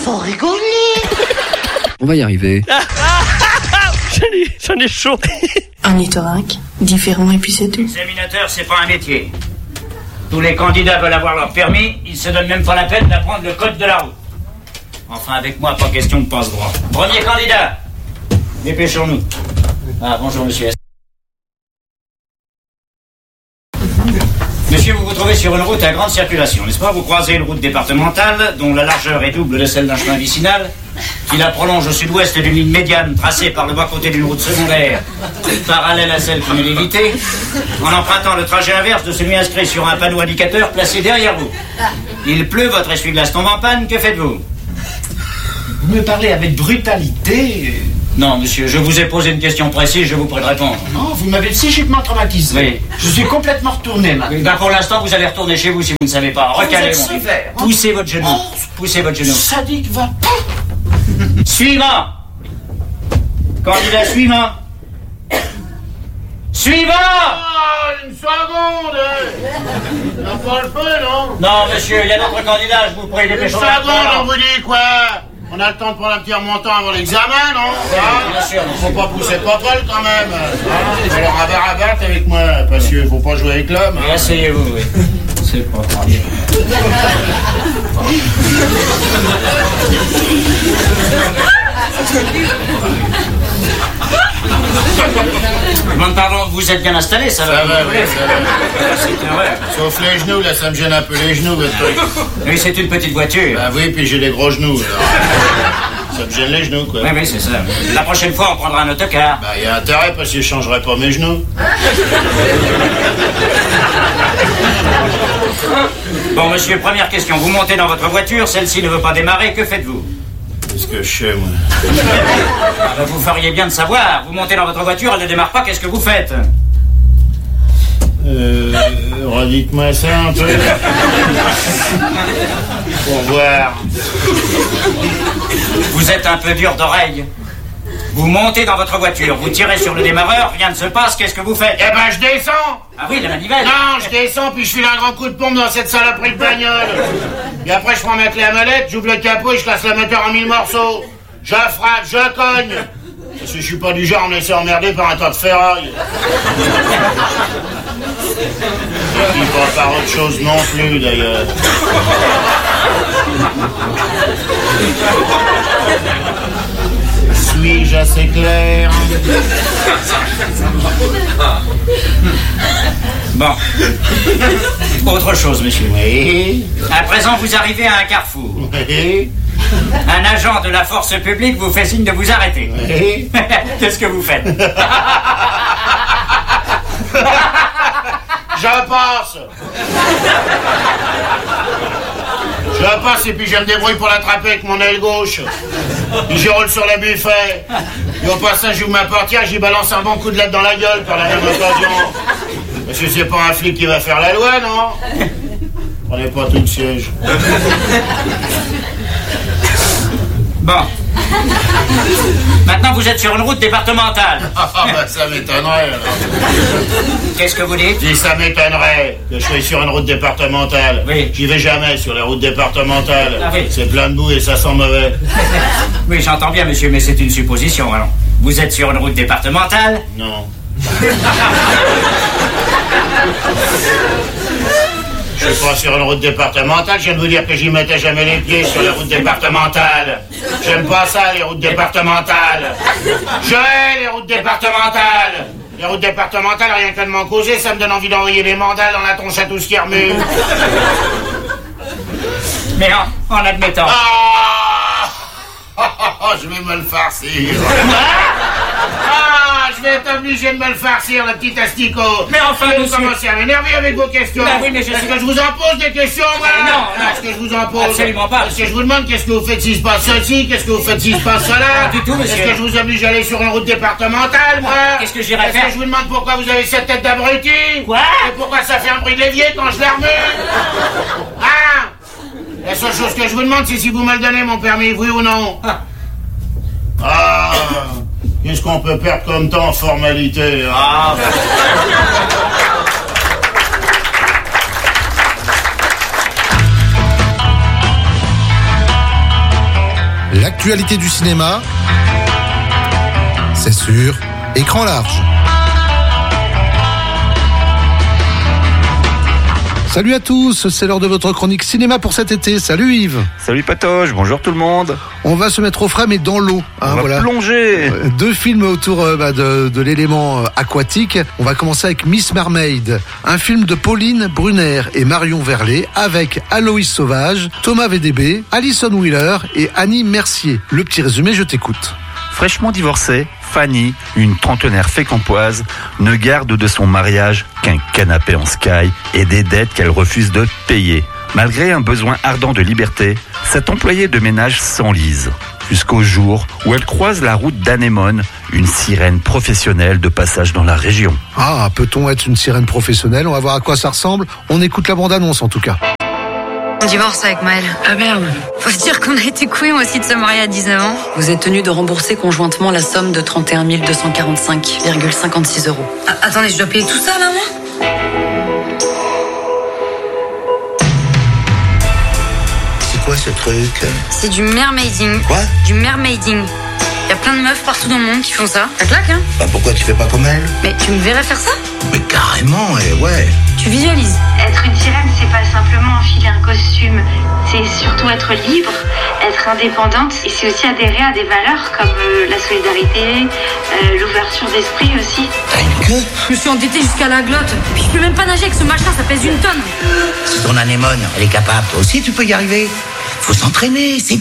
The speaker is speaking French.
faut rigoler. On va y arriver. J'en ai chaud. Ornithorynque, différent et puis c'est tout. Examinateur, c'est pas un métier. Tous les candidats veulent avoir leur permis, ils se donnent même pas la peine d'apprendre le code de la route. Enfin, avec moi, pas question de passe-droit. Premier candidat. Dépêchons-nous. Ah, bonjour, monsieur. Monsieur, vous vous trouvez sur une route à grande circulation, n'est-ce pas? Vous croisez une route départementale, dont la largeur est double de celle d'un chemin vicinal, qui la prolonge au sud-ouest d'une ligne médiane tracée par le bas-côté d'une route secondaire, parallèle à celle que vous l'évitez, en empruntant le trajet inverse de celui inscrit sur un panneau indicateur placé derrière vous. Il pleut, votre essuie-glace tombe en panne, que faites-vous? Vous me parlez avec brutalité. Non, monsieur, je vous ai posé une question précise, je vous prie de répondre. Non, vous m'avez psychiquement traumatisé. Oui. Je suis complètement retourné, maintenant. Oui, ben pour l'instant, vous allez retourner chez vous si vous ne savez pas. Recalez, vous êtes mon vieux. sévère, hein. Poussez votre genou. Poussez votre genou. Sadique va pas. Suivant. Candidat suivant. Suivant. Une seconde. T'as pas le feu, non? Non, monsieur, il y a d'autres candidats, je vous prie, Une dépêchons. seconde, on vous dit quoi? On a le temps de prendre un petit remontant avant l'examen, non? bien sûr, monsieur. Faut pas pousser pas trop quand même. Alors rabat avec moi, parce qu'il faut pas jouer avec l'homme. Et asseyez-vous, oui. C'est pas grave. Pardon, vous êtes bien installé, ça va? Ça va, oui, ça va. C'est vrai. Sauf les genoux, là, ça me gêne un peu les genoux, votre truc. Oui, c'est une petite voiture. Bah oui, puis j'ai des gros genoux, alors. Ça me gêne les genoux, quoi. Oui, c'est ça. La prochaine fois, on prendra un autocar. Bah, y a intérêt, parce que je changerai pas mes genoux. Bon, monsieur, première question. Vous montez dans votre voiture, celle-ci ne veut pas démarrer, que faites-vous? Qu'est-ce que je sais, moi? Ah ben, vous feriez bien de savoir. Vous montez dans votre voiture, elle ne démarre pas, qu'est-ce que vous faites? Redites-moi ça un peu. Pour voir. Vous êtes un peu dur d'oreille. Vous montez dans votre voiture, vous tirez sur le démarreur, rien ne se passe, qu'est-ce que vous faites? Eh ben, je descends! Ah oui, la manivelle. Non, je descends, puis je file un grand coup de pompe dans cette saloperie de bagnole. Et après, je prends ma clé à molette, j'ouvre le capot et je casse le moteur en 1000 morceaux. Je frappe, je cogne. Parce que je suis pas du genre à me laisser emmerder par un tas de ferraille. Je dis pas par autre chose non plus, d'ailleurs. Suis-je assez clair? Bon. Autre chose, monsieur. Oui. À présent, vous arrivez à un carrefour. Oui. Un agent de la force publique vous fait signe de vous arrêter. Oui. Qu'est-ce que vous faites? Je passe. Je passe et puis je me débrouille pour l'attraper avec mon aile gauche. Puis je roule sur le buffet. Et au passage, j'ouvre ma portière, j'y balance un bon coup de latte dans la gueule par la même occasion. Parce que c'est pas un flic qui va faire la loi, non? Prenez pas tout le siège. Bon. Maintenant, vous êtes sur une route départementale. Ah bah ça m'étonnerait alors. Qu'est-ce que vous dites? Je dis ça m'étonnerait que je sois sur une route départementale. Oui. J'y vais jamais sur les routes départementales. Ah oui. C'est plein de boue et ça sent mauvais. Oui, j'entends bien, monsieur, mais c'est une supposition, alors. Vous êtes sur une route départementale? Non. Je suis pas sur une route départementale, je viens de vous dire que j'y mettais jamais les pieds sur les routes départementales. J'aime pas ça, les routes départementales. Je hais les routes départementales. Les routes départementales, rien que de m'en causer, ça me donne envie d'envoyer des mandales dans la tronche à tout ce qui remue. Mais en admettant. Je vais me le farcir. Je vais être obligé de me le farcir, le petit asticot. Mais enfin, vous monsieur... commencez à m'énerver avec vos questions. Ben oui, mais je... Est-ce que je vous en pose des questions, moi? Non. Est-ce que je vous en pose? Absolument pas. Est-ce que je vous demande qu'est-ce que vous faites s'il se passe ceci? Qu'est-ce que vous faites s'il se passe cela? Pas du tout, monsieur. Est-ce que je vous oblige à aller sur une route départementale, moi? Qu'est-ce que j'irais faire? Est-ce que je vous demande pourquoi vous avez cette tête d'abruti? Quoi? Et pourquoi ça fait un bruit d'évier quand je la remue? Ah! La seule chose que je vous demande, c'est si vous me le donnez, mon permis, oui ou non? Ah! Qu'est-ce qu'on peut perdre comme temps en formalité, hein? Ah. L'actualité du cinéma, c'est sur Écran large. Salut à tous, c'est l'heure de votre chronique cinéma pour cet été. Salut Yves. Salut Patoche, bonjour tout le monde. On va se mettre au frais mais dans l'eau. On va plonger. 2 films autour de l'élément aquatique. On va commencer avec Miss Mermaid, un film de Pauline Brunner et Marion Verlet avec Aloïs Sauvage, Thomas VDB, Alison Wheeler et Annie Mercier. Le petit résumé, je t'écoute. Fraîchement divorcée, Fanny, une trentenaire fécampoise, ne garde de son mariage qu'un canapé en sky et des dettes qu'elle refuse de payer. Malgré un besoin ardent de liberté, cette employée de ménage s'enlise. Jusqu'au jour où elle croise la route d'Anémone, une sirène professionnelle de passage dans la région. Ah, peut-on être une sirène professionnelle? On va voir à quoi ça ressemble. On écoute la bande-annonce en tout cas. On divorce avec Maël. Ah merde. Faut se dire qu'on a été couilles aussi de se marier à 19 ans. Vous êtes tenu de rembourser conjointement la somme de 31 245,56 €. Attendez, je dois payer tout ça là, moi? C'est quoi ce truc? C'est du mermaiding. Quoi? Du mermaiding. Il y a plein de meufs partout dans le monde qui font ça. Ça claque, hein? Bah pourquoi tu fais pas comme elle? Mais tu me verrais faire ça? Mais carrément, ouais. Tu visualises. Être une sirène, c'est pas simplement enfiler un costume, c'est surtout être libre, être indépendante, et c'est aussi adhérer à des valeurs comme la solidarité, l'ouverture d'esprit aussi. T'as une queue? Je me suis endettée jusqu'à la glotte. Puis je peux même pas nager avec ce machin, ça pèse 1 tonne. Si ton anémone, elle est capable, toi aussi tu peux y arriver. Faut s'entraîner, c'est